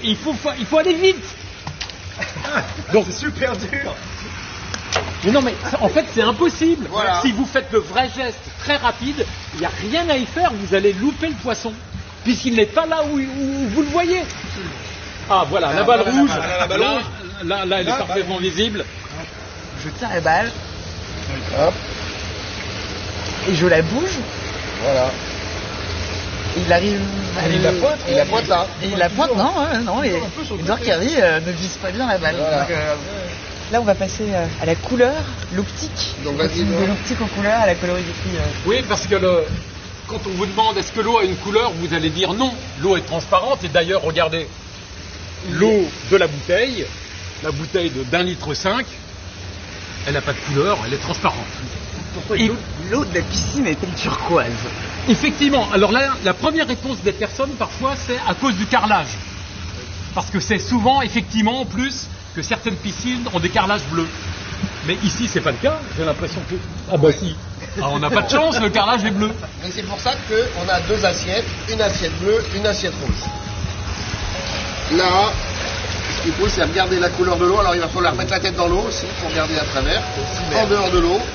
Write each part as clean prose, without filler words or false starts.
il faut aller vite. Donc c'est super dur. Mais non, mais en fait, c'est impossible. Voilà. Si vous faites le vrai geste très rapide, il n'y a rien à y faire, vous allez louper le poisson, puisqu'il n'est pas là où vous le voyez. Ah, voilà, la balle rouge. Là, elle est parfaitement visible. Je tiens la balle. Hop. Et je la bouge. Voilà. Et il arrive. Il la pointe là. Et il la pointe, non. Et Edouard Carry ne vise pas bien la balle. Voilà. Donc, là, on va passer à la couleur, l'optique. Donc, vas-y, de l'optique en couleur à la colorimétrie. Oui, parce que quand on vous demande est-ce que l'eau a une couleur, vous allez dire non. L'eau est transparente. Et d'ailleurs, regardez, l'eau de la bouteille d'1,5 litre, elle n'a pas de couleur, elle est transparente. Pourquoi l'eau de la piscine est-elle turquoise? Effectivement. Alors là, la première réponse des personnes, parfois, c'est à cause du carrelage. Parce que c'est souvent, effectivement, en plus, que certaines piscines ont des carrelages bleus. Mais ici, c'est pas le cas. J'ai l'impression que... Ah bah si. Ah, on n'a pas de chance, le carrelage est bleu. Mais c'est pour ça qu'on a 2 assiettes, une assiette bleue, une assiette rouge. Là, ce qu'il faut, c'est regarder la couleur de l'eau. Alors il va falloir mettre la tête dans l'eau aussi pour regarder à travers, en dehors de l'eau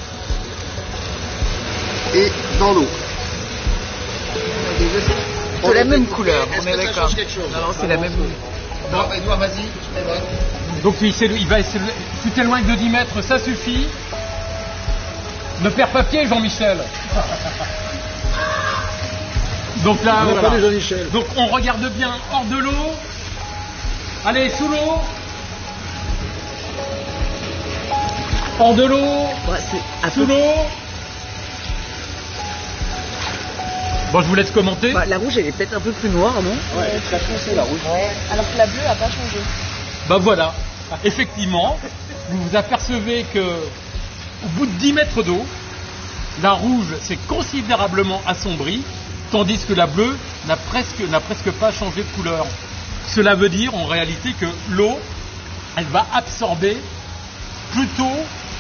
et dans l'eau. C'est la même couleur, Est-ce on que est ça d'accord. change quelque chose? Non, c'est la même. Non, Edouard, vas-y. Donc il va essayer. Tu t'éloignes de 10 mètres, ça suffit. Ne perds pas pied, Jean-Michel. Donc là, On n'a voilà. pas de Jean-Michel. Donc on regarde bien hors de l'eau. Allez, sous l'eau. Hors de l'eau. Sous l'eau. Bon, je vous laisse commenter. La rouge, elle est peut-être un peu plus noire, non? Ouais, elle est très foncée la rouge. Ouais. Alors que la bleue a pas changé. Bah voilà, effectivement, vous vous apercevez que au bout de 10 mètres d'eau, la rouge s'est considérablement assombrie, tandis que la bleue n'a presque pas changé de couleur. Cela veut dire en réalité que l'eau, elle va absorber plutôt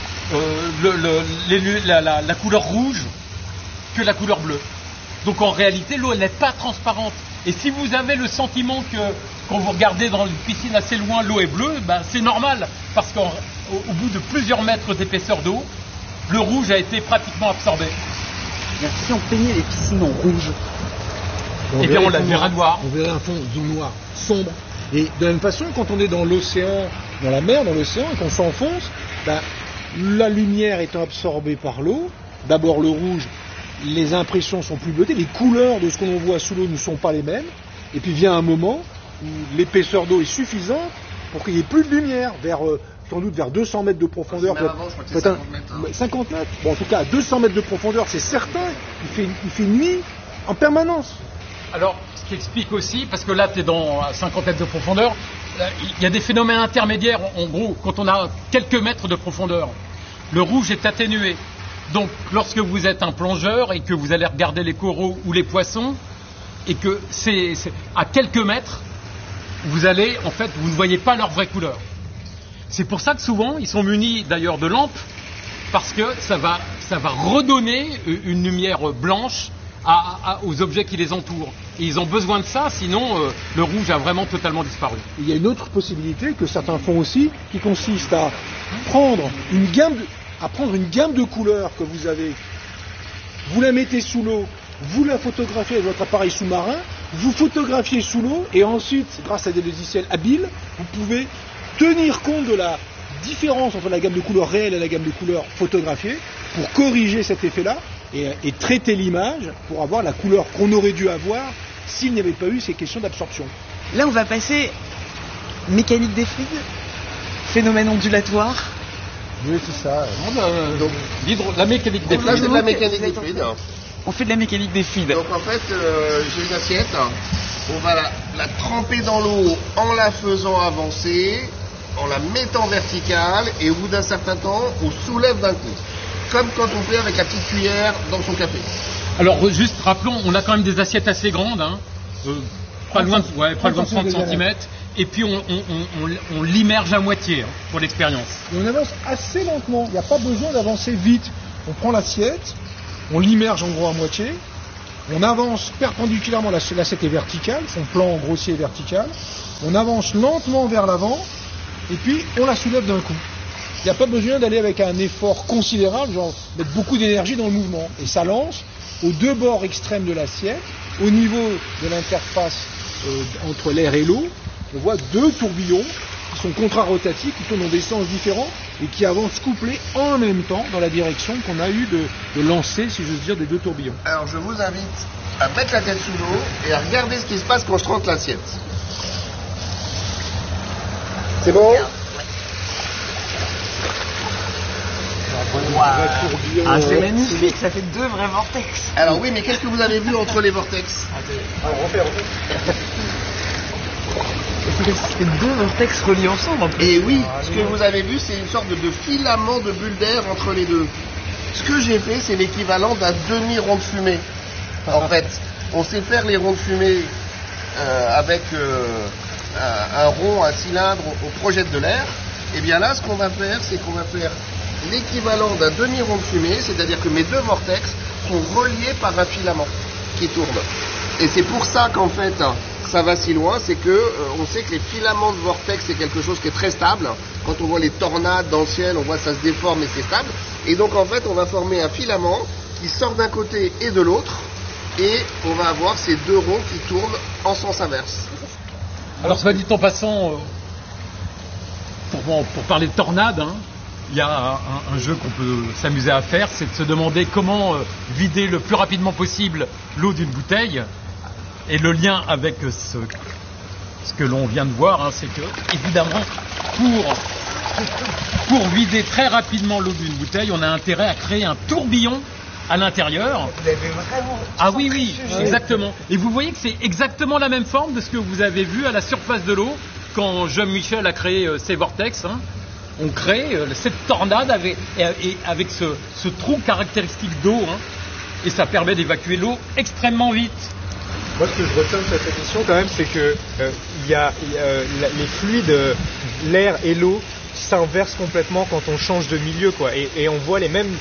la couleur rouge que la couleur bleue. Donc en réalité, l'eau, elle n'est pas transparente. Et si vous avez le sentiment que quand vous regardez dans une piscine assez loin, l'eau est bleue, ben, c'est normal. Parce qu'au bout de plusieurs mètres d'épaisseur d'eau, le rouge a été pratiquement absorbé. Si on peignait les piscines en rouge, Et bien on la verra noire. On verrait un fond noir, sombre. Et de la même façon, quand on est dans l'océan, dans la mer, dans l'océan, et qu'on s'enfonce, ben, la lumière étant absorbée par l'eau, d'abord le rouge, les impressions sont plus bleutées, les couleurs de ce que l'on voit sous l'eau ne sont pas les mêmes, et puis vient un moment où l'épaisseur d'eau est suffisante pour qu'il n'y ait plus de lumière, sans doute vers 200 mètres de profondeur. Avant, je crois que c'est 50 mètres. 50 mètres. Bon, en tout cas, à 200 mètres de profondeur, c'est certain, il fait nuit en permanence. Alors, ce qui explique aussi, parce que là, tu es à 50 mètres de profondeur, il y a des phénomènes intermédiaires. En gros, quand on a quelques mètres de profondeur, le rouge est atténué. Donc, lorsque vous êtes un plongeur et que vous allez regarder les coraux ou les poissons, et que c'est à quelques mètres, vous ne voyez pas leur vraie couleur. C'est pour ça que souvent, ils sont munis d'ailleurs de lampes, parce que ça va redonner une lumière blanche aux objets qui les entourent. Et ils ont besoin de ça, sinon le rouge a vraiment totalement disparu. Il y a une autre possibilité que certains font aussi, qui consiste à prendre une gamme de couleurs que vous avez, vous la mettez sous l'eau, vous la photographiez avec votre appareil sous-marin, vous photographiez sous l'eau, et ensuite, grâce à des logiciels habiles, vous pouvez tenir compte de la différence entre la gamme de couleurs réelle et la gamme de couleurs photographiée pour corriger cet effet-là et traiter l'image pour avoir la couleur qu'on aurait dû avoir s'il n'y avait pas eu ces questions d'absorption. là on va passer mécanique des fluides, phénomène ondulatoire. Oui, c'est ça. Donc, la mécanique des Donc là, fluides. c'est de la mécanique des fluides. On fait de la mécanique des fluides. Donc en fait, j'ai une assiette. On va la tremper dans l'eau en la faisant avancer, en la mettant verticale, et au bout d'un certain temps, on soulève d'un coup. Comme quand on fait avec la petite cuillère dans son café. Alors juste rappelons, on a quand même des assiettes assez grandes, hein, pas loin de 30 cm, et puis on l'immerge à moitié hein, pour l'expérience. Et on avance assez lentement, il n'y a pas besoin d'avancer vite. On prend l'assiette, on l'immerge en gros à moitié, on avance perpendiculairement, l'assiette est verticale, son plan grossier est vertical, On avance lentement vers l'avant et puis on la soulève d'un coup. Il n'y a pas besoin d'aller avec un effort considérable, genre mettre beaucoup d'énergie dans le mouvement. Et ça lance aux deux bords extrêmes de l'assiette, au niveau de l'interface entre l'air et l'eau. On voit deux tourbillons qui sont contrarotatifs, qui tournent dans des sens différents et qui avancent couplés en même temps dans la direction qu'on a eu de lancer, si j'ose dire, des deux tourbillons. Alors je vous invite à mettre la tête sous l'eau et à regarder ce qui se passe quand je rentre l'assiette. C'est bon? Ah, c'est magnifique, ça fait deux vrais vortex. Alors oui, mais qu'est-ce que vous avez vu entre les vortex? Alors refais. C'est deux vortex reliés ensemble en plus. Et oui, ce que vous avez vu, c'est une sorte de filament de bulles d'air entre les deux. Ce que j'ai fait, c'est l'équivalent d'un demi-rond de fumée. En fait, on sait faire les ronds de fumée avec un rond, un cylindre, on projette de l'air. Et bien là, ce qu'on va faire, c'est qu'on va faire l'équivalent d'un demi-rond de fumée, c'est-à-dire que mes deux vortex sont reliés par un filament qui tourne. Et c'est pour ça qu'en fait, ça va si loin, c'est que on sait que les filaments de vortex, c'est quelque chose qui est très stable. Quand on voit les tornades dans le ciel, on voit que ça se déforme et c'est stable. Et donc en fait, on va former un filament qui sort d'un côté et de l'autre, et on va avoir ces deux ronds qui tournent en sens inverse. Alors, soit dit en passant, pour parler de tornade, hein, il y a un jeu qu'on peut s'amuser à faire, c'est de se demander comment vider le plus rapidement possible l'eau d'une bouteille. Et le lien avec ce que l'on vient de voir, hein, c'est que, évidemment, pour vider très rapidement l'eau d'une bouteille, on a intérêt à créer un tourbillon à l'intérieur. Vous avez vraiment... Ah oui, exactement. Et vous voyez que c'est exactement la même forme de ce que vous avez vu à la surface de l'eau quand Jean-Michel a créé ses vortex. Hein. On crée cette tornade avec ce trou caractéristique d'eau, hein, et ça permet d'évacuer l'eau extrêmement vite. Moi, ce que je retiens de cette émission, quand même, c'est que les fluides, l'air et l'eau s'inversent complètement quand on change de milieu, quoi. Et on voit les mêmes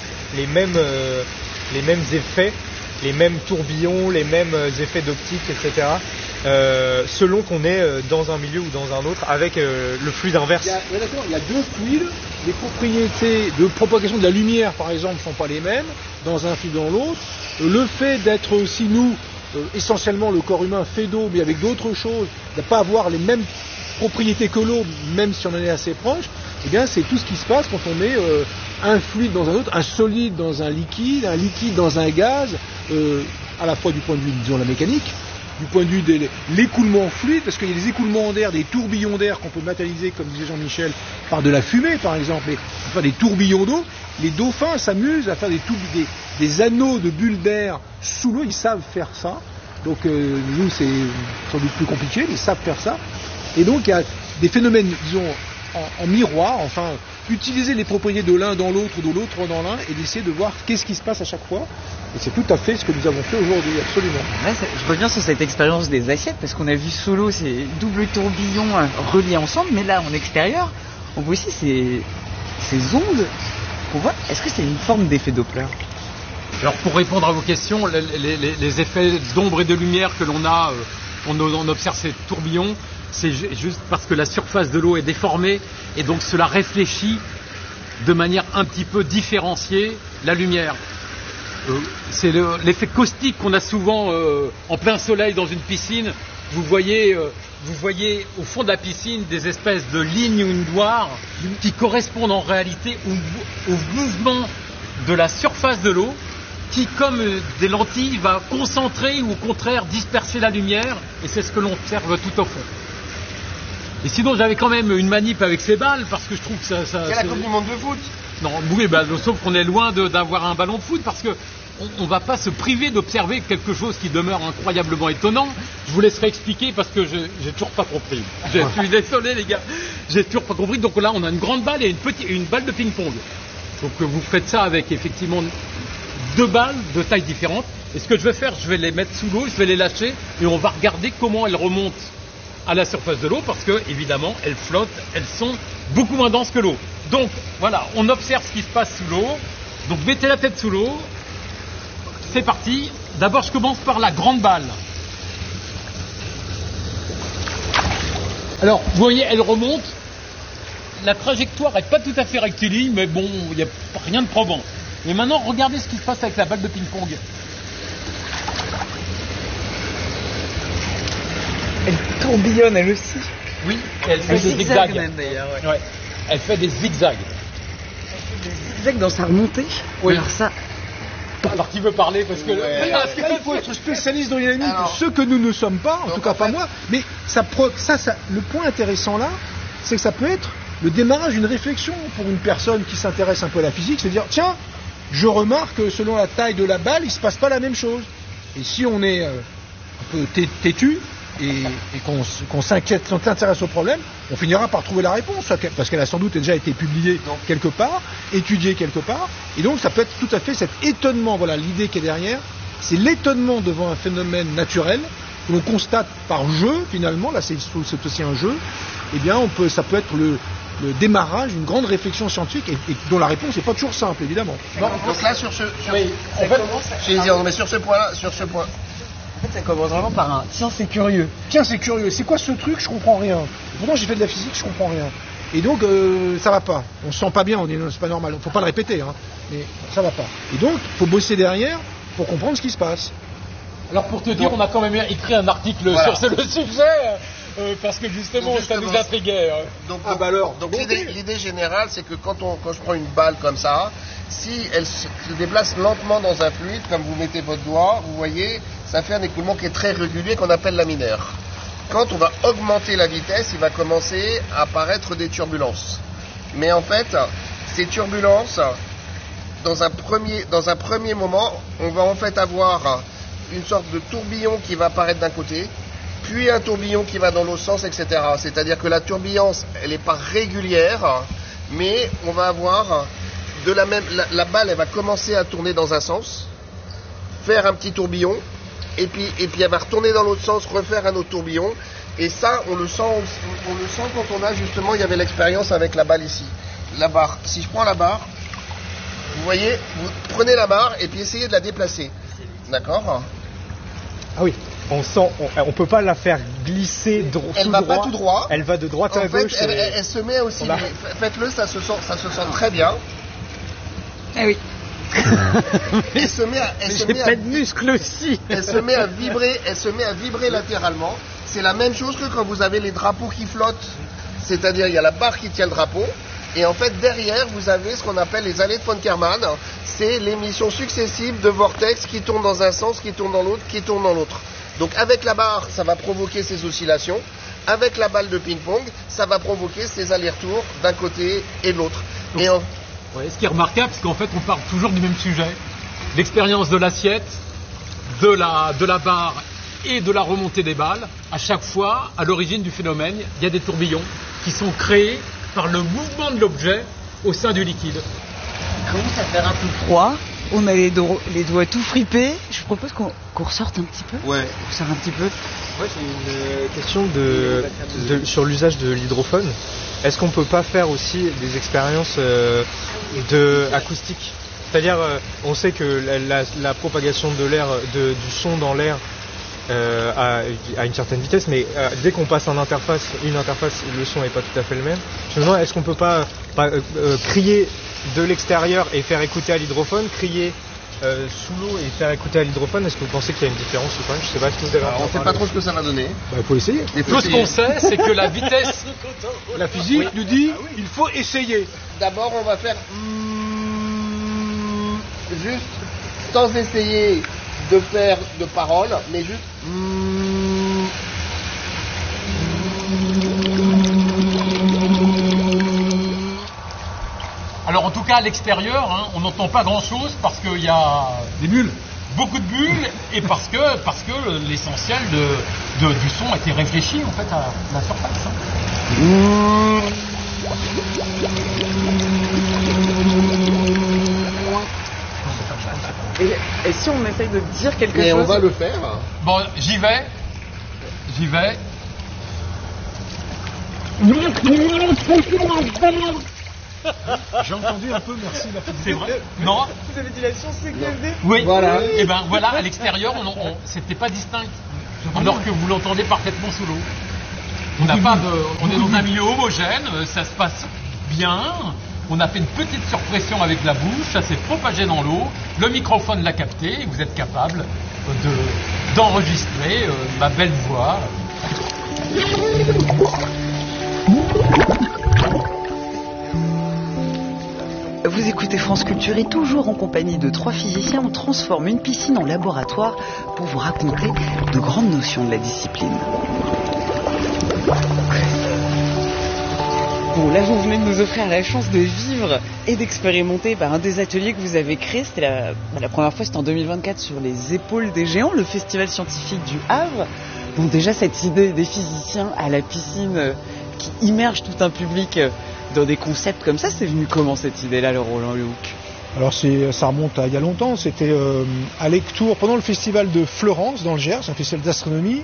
effets, les mêmes tourbillons, les mêmes effets d'optique, etc. Selon qu'on est dans un milieu ou dans un autre, avec le fluide inverse. Il y a deux fluides. Les propriétés de propagation de la lumière, par exemple, ne sont pas les mêmes dans un fluide ou dans l'autre. Le fait d'être aussi, nous, essentiellement le corps humain fait d'eau, mais avec d'autres choses, de ne pas avoir les mêmes propriétés que l'eau, même si on en est assez proche, eh bien c'est tout ce qui se passe quand on met un fluide dans un autre, un solide dans un liquide dans un gaz, à la fois du point de vue, disons, la mécanique, du point de vue de l'écoulement fluide, parce qu'il y a des écoulements d'air, des tourbillons d'air qu'on peut matérialiser, comme disait Jean-Michel, par de la fumée par exemple, mais on peut faire des tourbillons d'eau. Les dauphins s'amusent à faire des anneaux de bulles d'air sous l'eau, ils savent faire ça. Donc nous c'est sans doute plus compliqué, mais ils savent faire ça. Et donc il y a des phénomènes, disons, en miroir, enfin, utiliser les propriétés de l'un dans l'autre ou de l'autre dans l'un et d'essayer de voir qu'est-ce qui se passe à chaque fois. Et c'est tout à fait ce que nous avons fait aujourd'hui, absolument. Ouais, je reviens sur cette expérience des assiettes, parce qu'on a vu sous l'eau ces doubles tourbillons reliés ensemble, mais là en extérieur, on voit aussi ces ondes qu'on voit. Est-ce que c'est une forme d'effet Doppler? Alors pour répondre à vos questions, les effets d'ombre et de lumière que l'on a, on observe ces tourbillons, c'est juste parce que la surface de l'eau est déformée et donc cela réfléchit de manière un petit peu différenciée la lumière. C'est l'effet caustique qu'on a souvent en plein soleil dans une piscine. Vous voyez au fond de la piscine des espèces de lignes noires qui correspondent en réalité au mouvement de la surface de l'eau qui, comme des lentilles, va concentrer ou au contraire disperser la lumière, et c'est ce que l'on observe tout au fond. Et sinon, j'avais quand même une manip avec ces balles, parce que je trouve que ça... C'est la Coupe du Monde de foot. Non, oui, sauf qu'on est loin d'avoir un ballon de foot, parce que on ne va pas se priver d'observer quelque chose qui demeure incroyablement étonnant. Je vous laisserai expliquer, parce que j'ai toujours pas compris. Je suis désolé, les gars, j'ai toujours pas compris. Donc là, on a une grande balle et une balle de ping-pong. Donc vous faites ça avec effectivement 2 balles de taille différente. Et ce que je vais faire, je vais les mettre sous l'eau, je vais les lâcher et on va regarder comment elles remontent à la surface de l'eau, parce que évidemment elles flottent, elles sont beaucoup moins denses que l'eau. Donc voilà, on observe ce qui se passe sous l'eau. Donc mettez la tête sous l'eau. C'est parti. D'abord je commence par la grande balle. Alors, vous voyez, elle remonte. La trajectoire n'est pas tout à fait rectiligne, mais bon, il n'y a rien de probant. Et maintenant, regardez ce qui se passe avec la balle de ping-pong. Elle tourbillonne elle aussi. Oui, elle fait Elle des zigzague zigzags. même d'ailleurs. Ouais. Ouais. Elle fait des zigzags. Des zigzags dans sa remontée. Oui. Alors ça, Alors, qui veut parler parce que... Ouais. Parce que- Là, il faut être spécialiste dans l'aérodynamique, Alors, ce que nous ne sommes pas, en donc, tout cas en pas fait- moi. Mais le point intéressant là, c'est que ça peut être le démarrage d'une réflexion pour une personne qui s'intéresse un peu à la physique, c'est dire tiens, je remarque que selon la taille de la balle, il se passe pas la même chose. Et si on est un peu têtu et qu'on s'inquiète, qu'on s'intéresse au problème, on finira par trouver la réponse, parce qu'elle a sans doute déjà été publiée quelque part, étudiée quelque part, et donc ça peut être tout à fait cet étonnement. Voilà l'idée qui est derrière, c'est l'étonnement devant un phénomène naturel que l'on constate par jeu finalement. Là, c'est aussi un jeu. Eh bien, ça peut être le démarrage d'une grande réflexion scientifique et dont la réponse n'est pas toujours simple, évidemment. Donc là, sur ce point-là, sur ce point. en fait, ça commence vraiment par un tiens, c'est curieux. Tiens, c'est curieux, c'est quoi ce truc? Je comprends rien. Pourtant, j'ai fait de la physique, je comprends rien. Et donc, ça va pas. On se sent pas bien, on dit non, c'est pas normal. Faut pas le répéter, hein. Mais ça va pas. Et donc, faut bosser derrière pour comprendre ce qui se passe. Alors, pour te dire, on a quand même écrit un article Voilà. sur le sujet, parce que justement, Donc, ça nous justement, intriguait. Donc, Ah, bah alors, donc bon, l'idée générale, c'est que quand je prends une balle comme ça, si elle se déplace lentement dans un fluide, comme vous mettez votre doigt, vous voyez, ça fait un écoulement qui est très régulier qu'on appelle laminaire. Quand on va augmenter la vitesse, il va commencer à apparaître des turbulences. Mais en fait, ces turbulences, dans un premier moment, on va en fait avoir une sorte de tourbillon qui va apparaître d'un côté, puis un tourbillon qui va dans l'autre sens, etc. C'est-à-dire que la tourbillance, elle n'est pas régulière, mais on va avoir la balle, elle va commencer à tourner dans un sens, faire un petit tourbillon, et puis elle va retourner dans l'autre sens, refaire un autre tourbillon. Et ça, on le sent quand on a justement, il y avait l'expérience avec la balle ici. La barre. Si je prends la barre, vous voyez, vous prenez la barre et puis essayez de la déplacer. D'accord? Ah oui, on peut pas la faire glisser Elle va pas tout droit. Elle va de droite En à fait, gauche. elle se met aussi. On a- Faites-le, ça se sent très bien. Ah oui. Elle se met J'ai pas de muscles aussi. elle se met à vibrer latéralement. C'est la même chose que quand vous avez les drapeaux qui flottent. C'est-à-dire, il y a la barre qui tient le drapeau. Et en fait, derrière, vous avez ce qu'on appelle les allées de von Karman. C'est l'émission successive de vortex qui tournent dans un sens, qui tournent dans l'autre, qui tournent dans l'autre. Donc, avec la barre, ça va provoquer ces oscillations. Avec la balle de ping-pong, ça va provoquer ces allers-retours d'un côté et de l'autre. Et Ouais, ce qui est remarquable, c'est qu'en fait, on parle toujours du même sujet. L'expérience de l'assiette, de la barre et de la remontée des balles. À chaque fois, à l'origine du phénomène, il y a des tourbillons qui sont créés par le mouvement de l'objet au sein du liquide. Il commence à faire un peu froid. On a les doigts tout fripés. Je propose qu'on ressorte un petit peu. ouais. On sort un petit peu. Moi j'ai une question sur l'usage de l'hydrophone. Est-ce qu'on peut pas faire aussi des expériences acoustique? C'est-à-dire, on sait que la propagation de l'air, du son dans l'air à une certaine vitesse, mais dès qu'on passe une interface, le son n'est pas tout à fait le même. Je me demande, est-ce qu'on peut pas crier de l'extérieur et faire écouter à l'hydrophone, crier sous l'eau et faire écouter à l'hydrophone? Est-ce que vous pensez qu'il y a une différence ou pas? Je sais pas, est-ce que vous avez On ne sait pas trop ce que ça va donner. Il faut essayer. Tout ce qu'on sait, c'est que la vitesse... La physique nous dit il faut essayer. D'abord, on va faire juste sans essayer de faire de paroles, mais juste Alors en tout cas à l'extérieur, hein, on n'entend pas grand-chose parce qu'il y a des bulles, beaucoup de bulles, et parce que l'essentiel du son a été réfléchi en fait à la surface. Hein. Et si on essaye de dire quelque et chose? on va le faire. Bon, j'y vais. J'ai entendu un peu, merci la physique. C'est vrai? Non? Vous avez dit la science CQFD? Oui. Voilà. Et ben voilà, à l'extérieur, c'était pas distinct. Alors que vous l'entendez parfaitement sous l'eau. On est dans un milieu homogène, ça se passe bien. On a fait une petite surpression avec la bouche, ça s'est propagé dans l'eau. Le microphone l'a capté et vous êtes capable d'enregistrer ma belle voix. Vous écoutez France Culture et toujours en compagnie de 3 physiciens, on transforme une piscine en laboratoire pour vous raconter de grandes notions de la discipline. Bon, là, vous venez de nous offrir la chance de vivre et d'expérimenter un des ateliers que vous avez créé. C'était la première fois, c'était en 2024, sur les épaules des géants, le festival scientifique du Havre. Bon, déjà, cette idée des physiciens à la piscine qui immerge tout un public dans des concepts comme ça, c'est venu comment cette idée-là, le Roland Lehoucq? Alors ça remonte à il y a longtemps, c'était à Lectoure, pendant le festival de Florence, dans le Gers, un festival d'astronomie,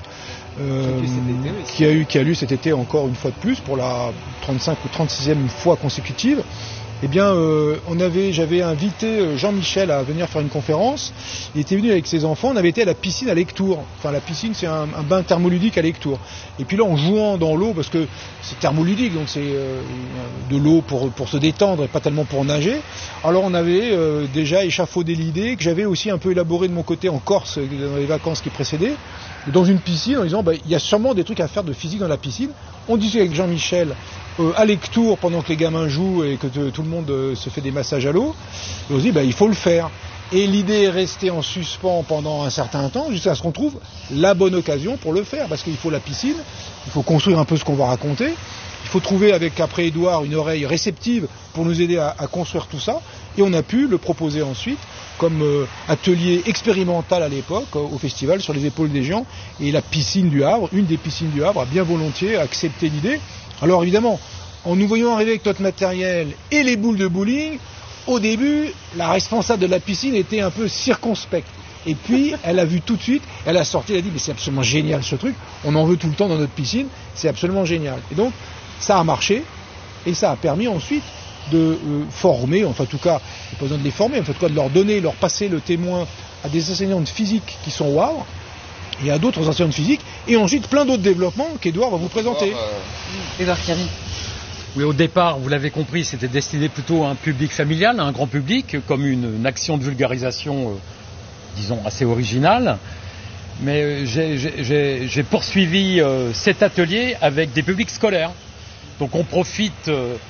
qui a lieu cet été encore une fois de plus, pour la 35 ou 36e fois consécutive. Eh bien, j'avais invité Jean-Michel à venir faire une conférence. Il était venu avec ses enfants. On avait été à la piscine à Lectoure. Enfin, la piscine, c'est un bain thermoludique à Lectoure. Et puis là, en jouant dans l'eau, parce que c'est thermoludique, donc c'est de l'eau pour se détendre et pas tellement pour nager. Alors, on avait déjà échafaudé l'idée que j'avais aussi un peu élaboré de mon côté en Corse dans les vacances qui précédaient, dans une piscine, en disant, il y a sûrement des trucs à faire de physique dans la piscine. On disait avec Jean-Michel, à Lectoure, pendant que les gamins jouent et que tout le monde se fait des massages à l'eau, et on se dit il faut le faire. Et l'idée est restée en suspens pendant un certain temps, jusqu'à ce qu'on trouve la bonne occasion pour le faire, parce qu'il faut la piscine, il faut construire un peu ce qu'on va raconter, il faut trouver après Édouard une oreille réceptive pour nous aider à construire tout ça, et on a pu le proposer ensuite comme atelier expérimental à l'époque au festival sur les épaules des géants, et la piscine du Havre, une des piscines du Havre, a bien volontiers accepté l'idée. Alors évidemment, en nous voyant arriver avec notre matériel et les boules de bowling, au début, la responsable de la piscine était un peu circonspecte. Et puis, elle a vu tout de suite, elle a sorti, elle a dit, mais c'est absolument génial ce truc, on en veut tout le temps dans notre piscine, c'est absolument génial. Et donc, ça a marché, et ça a permis ensuite de former, enfin en tout cas, il n'y a pas besoin de les former, en tout cas de leur passer le témoin à des enseignants de physique qui sont au Havre, et à d'autres enseignants de physique, et ensuite plein d'autres développements qu'Edouard va vous présenter. Edouard Chiari. Oui, au départ, vous l'avez compris, c'était destiné plutôt à un public familial, à un grand public, comme une action de vulgarisation, disons, assez originale. Mais j'ai poursuivi cet atelier avec des publics scolaires. Donc on profite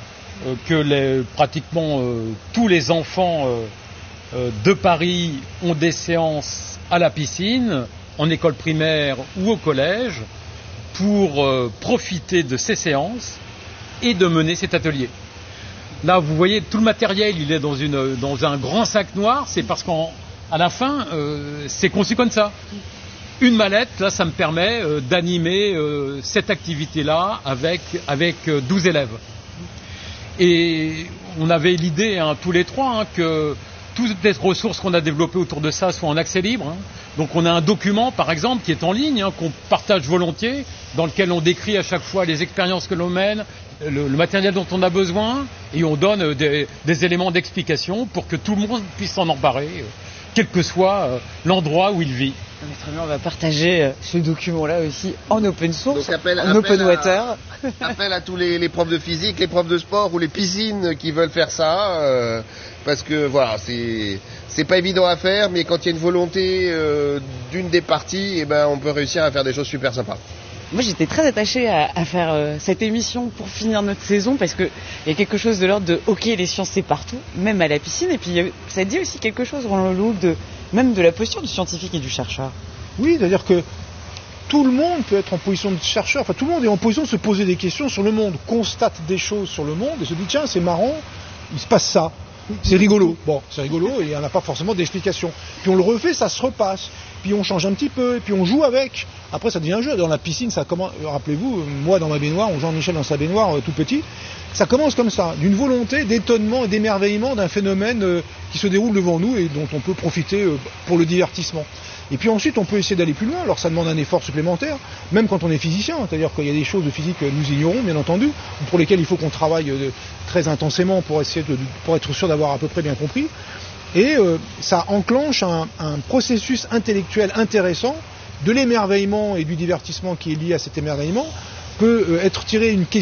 que pratiquement tous les enfants de Paris ont des séances à la piscine, en école primaire ou au collège, pour profiter de ces séances et de mener cet atelier. Là, vous voyez, tout le matériel, il est dans un grand sac noir, c'est parce qu'à la fin, c'est conçu comme ça. Une mallette, là, ça me permet d'animer cette activité-là avec 12 élèves. Et on avait l'idée, tous les trois, que toutes les ressources qu'on a développées autour de ça soient en accès libre. Donc on a un document, par exemple, qui est en ligne, qu'on partage volontiers, dans lequel on décrit à chaque fois les expériences que l'on mène, le matériel dont on a besoin, et on donne des éléments d'explication pour que tout le monde puisse s'en emparer, quel que soit l'endroit où il vit. Très bien, on va partager ce document-là aussi en open source, en open water. Appel à tous les profs de physique, les profs de sport ou les piscines qui veulent faire ça, parce que voilà, c'est pas évident à faire, mais quand il y a une volonté d'une des parties, on peut réussir à faire des choses super sympas. Moi, j'étais très attachée à faire cette émission pour finir notre saison, parce qu'il y a quelque chose de l'ordre de OK, les sciences c'est partout, même à la piscine, et puis ça dit aussi quelque chose, Roland Lehoucq, même de la posture du scientifique et du chercheur. Oui, c'est-à-dire que tout le monde peut être en position de chercheur, enfin tout le monde est en position de se poser des questions sur le monde, constate des choses sur le monde et se dit tiens, c'est marrant, il se passe ça. C'est rigolo. Bon, c'est rigolo et il n'y en a pas forcément d'explication. Puis on le refait, ça se repasse. Puis on change un petit peu, et puis on joue avec. Après, ça devient un jeu. Dans la piscine, ça commence. Rappelez-vous, moi dans ma baignoire, ou Jean-Michel dans sa baignoire, tout petit, ça commence comme ça, d'une volonté, d'étonnement et d'émerveillement d'un phénomène qui se déroule devant nous et dont on peut profiter pour le divertissement. Et puis ensuite, on peut essayer d'aller plus loin. Alors ça demande un effort supplémentaire, même quand on est physicien. C'est-à-dire qu'il y a des choses de physique que nous ignorons, bien entendu, pour lesquelles il faut qu'on travaille très intensément pour être sûr d'avoir à peu près bien compris. Et ça enclenche un processus intellectuel intéressant de l'émerveillement et du divertissement qui est lié à cet émerveillement, peut être tiré une question